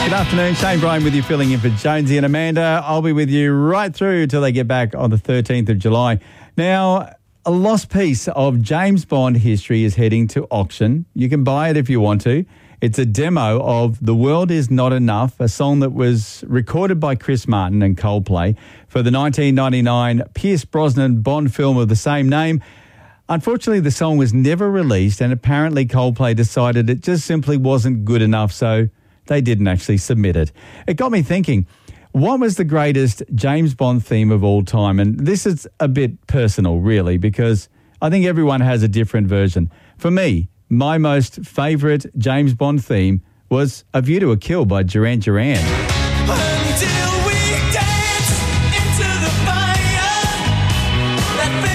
Good afternoon, Shane Bryan with you, filling in for Jonesy and Amanda. I'll be with you right through till they get back on the 13th of July. Now, a lost piece of James Bond history is heading to auction. You can buy it if you want to. It's a demo of The World Is Not Enough, a song that was recorded by Chris Martin and Coldplay for the 1999 Pierce Brosnan Bond film of the same name. Unfortunately, the song was never released, and apparently Coldplay decided it just simply wasn't good enough, so they didn't actually submit it. It got me thinking, what was the greatest James Bond theme of all time? And this is a bit personal, really, because I think everyone has a different version. For me, my most favourite James Bond theme was A View to a Kill by Duran Duran. Until we dance into the fire, that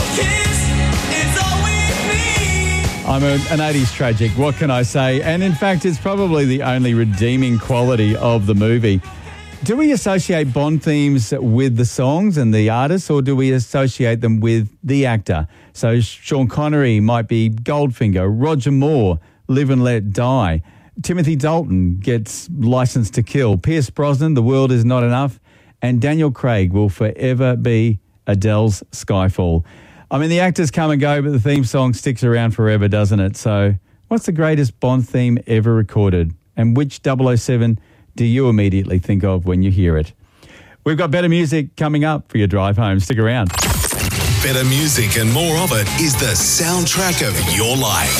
fatal kiss is all we need. I'm an 80s tragic, what can I say? And in fact, it's probably the only redeeming quality of the movie. Do we associate Bond themes with the songs and the artists, or do we associate them with the actor? So Sean Connery might be Goldfinger, Roger Moore, Live and Let Die. Timothy Dalton gets License to Kill. Pierce Brosnan, The World Is Not Enough. And Daniel Craig will forever be Adele's Skyfall. I mean, the actors come and go, but the theme song sticks around forever, doesn't it? So what's the greatest Bond theme ever recorded? And which 007 do you immediately think of when you hear it? We've got better music coming up for your drive home. Stick around. Better music and more of it is the soundtrack of your life.